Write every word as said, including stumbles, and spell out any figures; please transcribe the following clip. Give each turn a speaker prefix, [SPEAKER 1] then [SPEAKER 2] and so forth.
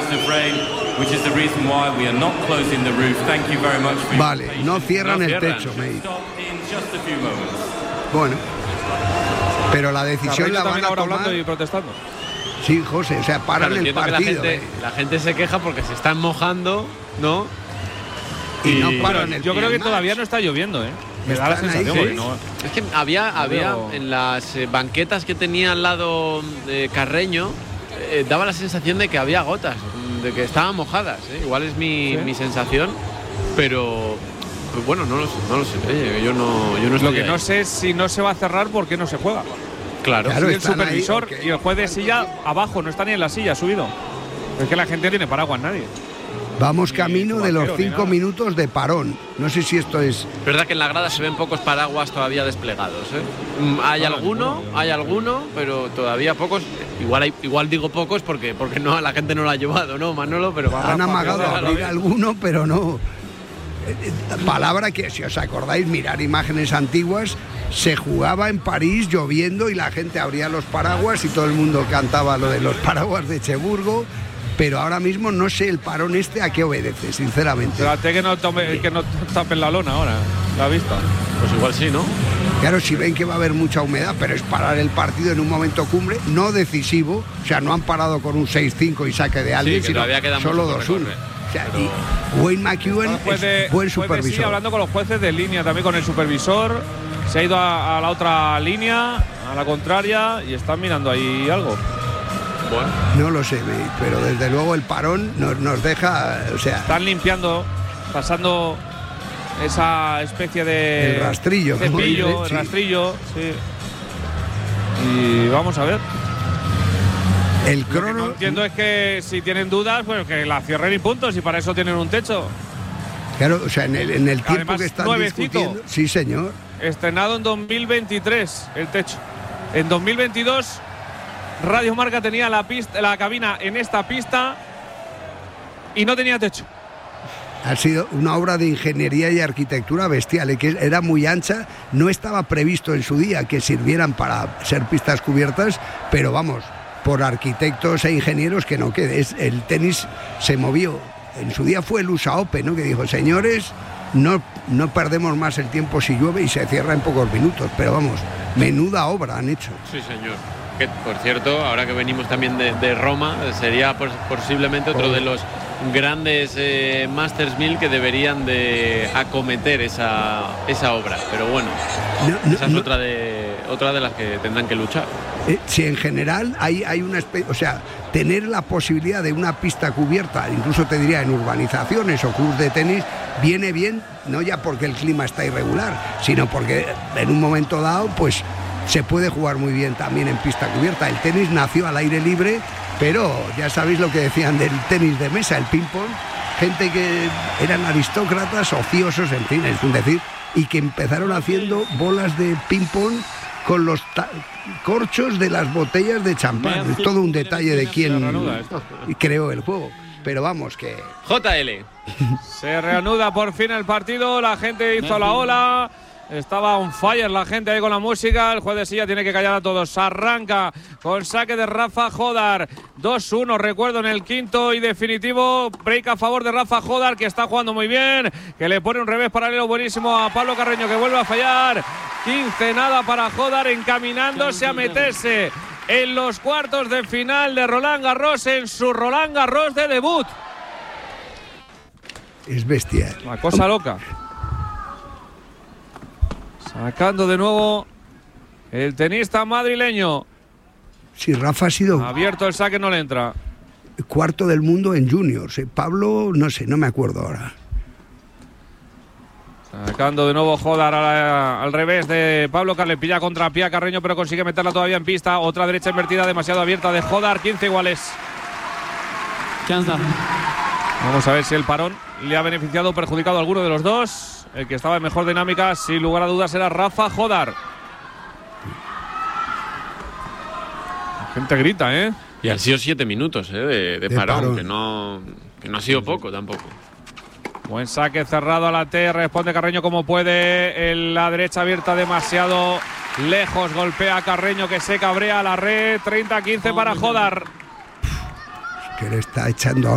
[SPEAKER 1] Vale, no cierran el techo, mate. Bueno, pero la decisión la van a
[SPEAKER 2] ahora
[SPEAKER 1] tomar.
[SPEAKER 2] hablando y protestando.
[SPEAKER 1] Sí, José, o sea, paran
[SPEAKER 3] Claro,
[SPEAKER 1] el
[SPEAKER 3] entiendo que
[SPEAKER 1] partido.
[SPEAKER 3] la gente,
[SPEAKER 1] eh.
[SPEAKER 3] la gente se queja porque se están mojando, ¿no?
[SPEAKER 1] Y no
[SPEAKER 3] Y-
[SPEAKER 1] paran el
[SPEAKER 2] Yo creo que
[SPEAKER 1] match.
[SPEAKER 2] todavía no está lloviendo, ¿eh? Me da la
[SPEAKER 1] Están ahí,
[SPEAKER 2] sensación.
[SPEAKER 1] sí.
[SPEAKER 2] porque no-
[SPEAKER 3] Es que había, había
[SPEAKER 2] veo-
[SPEAKER 3] en las eh, banquetas que tenía al lado de Carreño, eh, daba la sensación de que había gotas, mm, de que estaban mojadas. ¿eh? Igual es mi,
[SPEAKER 2] ¿Sí?
[SPEAKER 3] mi sensación, pero pues bueno, no lo sé, no lo sé. Oye, yo no, yo no
[SPEAKER 2] Lo
[SPEAKER 3] estoy
[SPEAKER 2] que
[SPEAKER 3] ahí.
[SPEAKER 2] no sé es si no se va a cerrar porque no se juega.
[SPEAKER 3] Claro.
[SPEAKER 1] Claro,
[SPEAKER 2] Y el
[SPEAKER 1] están ahí,
[SPEAKER 2] supervisor
[SPEAKER 1] ok.
[SPEAKER 2] y el juez de silla abajo, no está ni en la silla, subido. Es que la gente no tiene paraguas, nadie.
[SPEAKER 1] Vamos
[SPEAKER 2] Ni
[SPEAKER 1] camino de los
[SPEAKER 2] vaquero, ni
[SPEAKER 1] cinco
[SPEAKER 2] nada.
[SPEAKER 1] minutos de parón. No sé si esto es.
[SPEAKER 3] Es verdad que en la grada se ven pocos paraguas todavía desplegados. ¿eh? Mm, Hay
[SPEAKER 2] No,
[SPEAKER 3] alguno,
[SPEAKER 2] ninguno.
[SPEAKER 3] hay alguno, pero todavía pocos. Igual hay, igual digo pocos porque porque no la gente no lo ha llevado, ¿no, Manolo? Pero
[SPEAKER 1] Han amagado a
[SPEAKER 3] claro,
[SPEAKER 1] abrir
[SPEAKER 3] ¿eh?
[SPEAKER 1] alguno, pero no. Eh, eh, Palabra que, si os acordáis, mirar imágenes antiguas, se jugaba en París lloviendo y la gente abría los paraguas y todo el mundo cantaba lo de los paraguas de Cheburgo. Pero ahora mismo no sé el parón este a qué obedece, sinceramente.
[SPEAKER 2] Espérate que no, tome, que no tapen la lona ahora, la vista.
[SPEAKER 3] Pues igual sí, ¿no?
[SPEAKER 1] Claro, si ven que va a haber mucha humedad, pero es parar el partido en un momento cumbre, no decisivo, o sea, no han parado con un seis cinco y saque de alguien,
[SPEAKER 3] que
[SPEAKER 1] sino
[SPEAKER 3] todavía queda
[SPEAKER 1] solo
[SPEAKER 3] mucho por
[SPEAKER 1] dos uno.
[SPEAKER 3] recorrer.
[SPEAKER 1] O sea,
[SPEAKER 3] Pero-
[SPEAKER 1] y Wayne McEwen
[SPEAKER 2] El juez de-
[SPEAKER 1] es buen
[SPEAKER 2] juez de
[SPEAKER 1] supervisor.
[SPEAKER 2] silla hablando con los jueces de línea, también con el supervisor. Se ha ido a, a la otra línea, a la contraria, y están mirando ahí algo.
[SPEAKER 3] Bueno.
[SPEAKER 1] No lo sé, mate, pero desde luego el parón nos, nos deja, o sea,
[SPEAKER 2] Están limpiando, pasando esa especie de
[SPEAKER 1] El rastrillo, como
[SPEAKER 2] cepillo,
[SPEAKER 1] dice,
[SPEAKER 2] el
[SPEAKER 1] sí.
[SPEAKER 2] rastrillo, sí. Y vamos a ver.
[SPEAKER 1] el
[SPEAKER 2] Lo que no
[SPEAKER 1] crono.
[SPEAKER 2] entiendo es que si tienen dudas, pues que la cierren y puntos, y para eso tienen un techo.
[SPEAKER 1] Claro, o sea, en el, en el tiempo
[SPEAKER 2] Además,
[SPEAKER 1] que están
[SPEAKER 2] nuevecito.
[SPEAKER 1] discutiendo. Sí, señor.
[SPEAKER 2] Estrenado en dos mil veintitrés el techo. En dos mil veintidós Radio Marca tenía la pista, la cabina en esta pista y no tenía techo.
[SPEAKER 1] Ha sido una obra de ingeniería y arquitectura bestial, eh, que era muy ancha, no estaba previsto en su día que sirvieran para ser pistas cubiertas, pero vamos, por arquitectos e ingenieros que no quede. Es, el tenis se movió. En su día fue el U S A Open, ¿no? Que dijo, señores, no, no perdemos más el tiempo si llueve, y se cierra en pocos minutos. Pero vamos, menuda obra han hecho.
[SPEAKER 3] Sí, señor. Que, por cierto, ahora que venimos también de, de Roma, sería pues, posiblemente otro de los grandes eh, Masters mil que deberían de acometer esa, esa obra. Pero bueno,
[SPEAKER 1] No, no,
[SPEAKER 3] esa es
[SPEAKER 1] no.
[SPEAKER 3] otra de otra de las que tendrán que luchar.
[SPEAKER 1] Eh, si en general hay, hay una especie, o sea, tener la posibilidad de una pista cubierta, incluso te diría en urbanizaciones o clubes de tenis, viene bien, no ya porque el clima está irregular, sino porque en un momento dado, pues se puede jugar muy bien también en pista cubierta. El tenis nació al aire libre, pero ya sabéis lo que decían del tenis de mesa, el ping-pong, gente que eran aristócratas, ociosos, en fin, es decir, y que empezaron haciendo bolas de ping-pong con los ta- corchos de las botellas de champán. Es todo un detalle de quién
[SPEAKER 2] reanuda esto.
[SPEAKER 1] creó el juego. Pero vamos, que
[SPEAKER 3] J L.
[SPEAKER 2] Se reanuda por fin el partido, la gente hizo la ola. Estaba on fire la gente ahí con la música. El juez de silla tiene que callar a todos. Arranca con saque de Rafa Jodar. dos uno, recuerdo, en el quinto y definitivo. Break a favor de Rafa Jodar, que está jugando muy bien. Que le pone un revés paralelo buenísimo a Pablo Carreño, que vuelve a fallar. quince nada para Jodar, encaminándose a meterse en los cuartos de final de Roland Garros, en su Roland Garros de debut.
[SPEAKER 1] es bestial.
[SPEAKER 2] Una cosa loca. Sacando de nuevo el tenista madrileño.
[SPEAKER 1] Si Rafa ha sido
[SPEAKER 2] Abierto el saque, no le entra.
[SPEAKER 1] cuarto del mundo en juniors, ¿eh? Pablo, no sé, no me acuerdo ahora.
[SPEAKER 2] Sacando de nuevo Jodar a la- al revés de Pablo, que le pilla contra pie a Carreño, pero consigue meterla todavía en pista. Otra derecha invertida demasiado abierta de Jodar. quince iguales. Vamos a ver si el parón le ha beneficiado o perjudicado a alguno de los dos. El que estaba en mejor dinámica, sin lugar a dudas, era Rafa Jodar. La gente grita, ¿eh?
[SPEAKER 3] Y han sido siete minutos eh, de, de
[SPEAKER 1] De
[SPEAKER 3] parón,
[SPEAKER 1] parón.
[SPEAKER 3] Que, no, que no ha sido poco tampoco.
[SPEAKER 2] Buen saque cerrado a la T, responde Carreño como puede, en la derecha abierta demasiado lejos, golpea a Carreño, que se cabrea a la red. Treinta quince para Jodar.
[SPEAKER 1] Que le está echando